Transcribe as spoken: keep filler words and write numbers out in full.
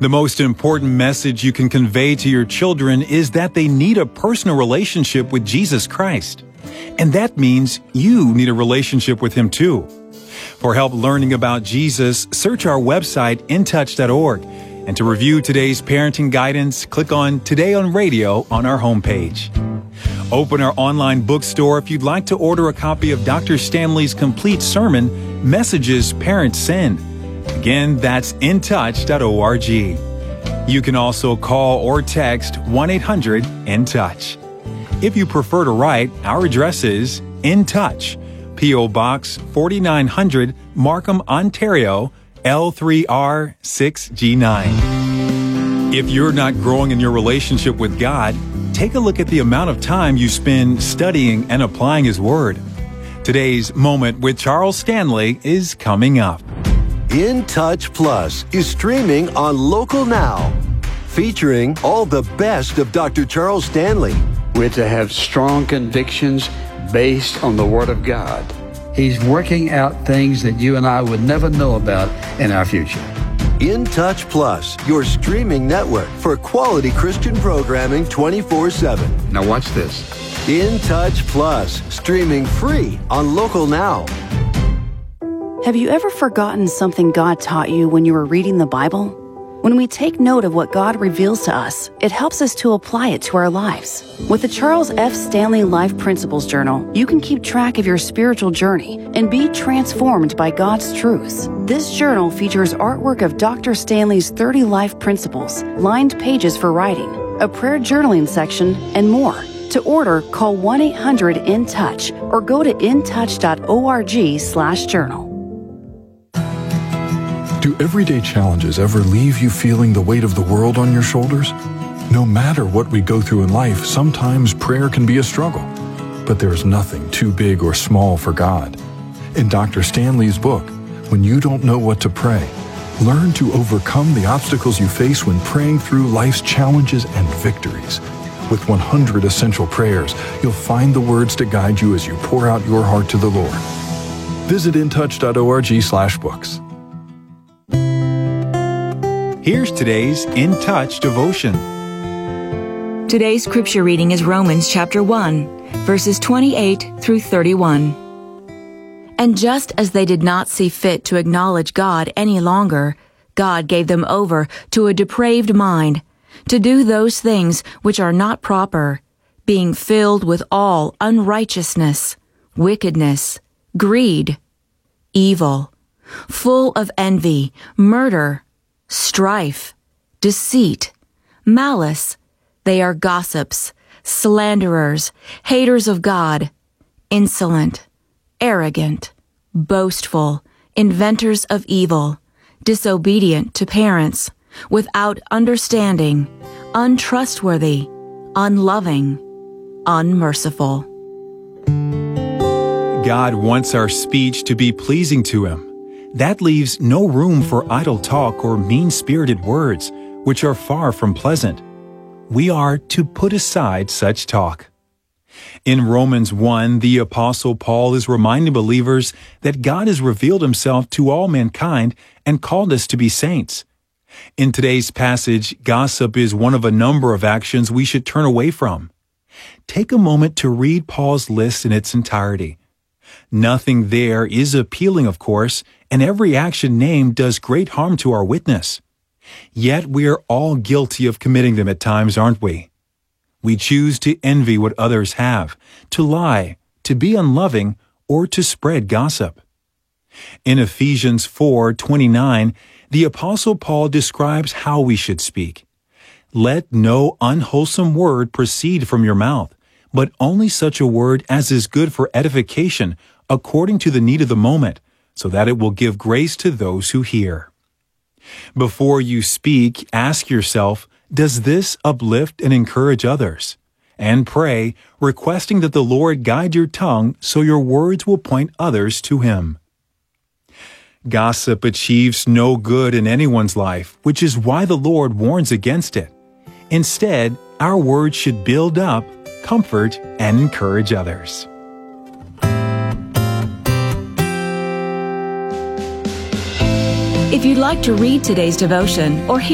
The most important message you can convey to your children is that they need a personal relationship with Jesus Christ. And that means you need a relationship with Him too. For help learning about Jesus, search our website in touch dot org. And to review today's parenting guidance, click on Today on Radio on our homepage. Open our online bookstore if you'd like to order a copy of Doctor Stanley's complete sermon, Messages Parents Send. Again, that's in touch dot org. You can also call or text one eight hundred in touch. If you prefer to write, our address is In Touch, P O. Box forty-nine hundred, Markham, Ontario, L three R six G nine. If you're not growing in your relationship with God, take a look at the amount of time you spend studying and applying His Word. Today's Moment with Charles Stanley is coming up. In Touch Plus is streaming on Local Now, featuring all the best of Doctor Charles Stanley. We're to have strong convictions based on the Word of God. He's working out things that you and I would never know about in our future. In Touch Plus, your streaming network for quality Christian programming twenty-four seven. Now watch this. In Touch Plus, streaming free on Local Now. Have you ever forgotten something God taught you when you were reading the Bible? When we take note of what God reveals to us, it helps us to apply it to our lives. With the Charles F. Stanley Life Principles Journal, you can keep track of your spiritual journey and be transformed by God's truths. This journal features artwork of Doctor Stanley's thirty life principles, lined pages for writing, a prayer journaling section, and more. To order, call one eight hundred in touch or go to in touch dot org slash journal. Do everyday challenges ever leave you feeling the weight of the world on your shoulders? No matter what we go through in life, sometimes prayer can be a struggle. But there is nothing too big or small for God. In Doctor Stanley's book, When You Don't Know What to Pray, learn to overcome the obstacles you face when praying through life's challenges and victories. With one hundred essential prayers, you'll find the words to guide you as you pour out your heart to the Lord. Visit in touch dot org slash books. Here's today's In Touch devotion. Today's scripture reading is Romans chapter one, verses twenty-eight through thirty-one. And just as they did not see fit to acknowledge God any longer, God gave them over to a depraved mind, to do those things which are not proper, being filled with all unrighteousness, wickedness, greed, evil, full of envy, murder, strife, deceit, malice. They are gossips, slanderers, haters of God, insolent, arrogant, boastful, inventors of evil, disobedient to parents, without understanding, untrustworthy, unloving, unmerciful. God wants our speech to be pleasing to Him. That leaves no room for idle talk or mean-spirited words, which are far from pleasant. We are to put aside such talk. In Romans one, the Apostle Paul is reminding believers that God has revealed Himself to all mankind and called us to be saints. In today's passage, gossip is one of a number of actions we should turn away from. Take a moment to read Paul's list in its entirety. Nothing there is appealing, of course, and every action named does great harm to our witness. Yet we are all guilty of committing them at times, aren't we? We choose to envy what others have, to lie, to be unloving, or to spread gossip. In Ephesians four twenty-nine, the Apostle Paul describes how we should speak. Let no unwholesome word proceed from your mouth, but only such a word as is good for edification, according to the need of the moment, so that it will give grace to those who hear. Before you speak, ask yourself, does this uplift and encourage others? And pray, requesting that the Lord guide your tongue so your words will point others to Him. Gossip achieves no good in anyone's life, which is why the Lord warns against it. Instead, our words should build up, comfort, and encourage others. If you'd like to read today's devotion or hear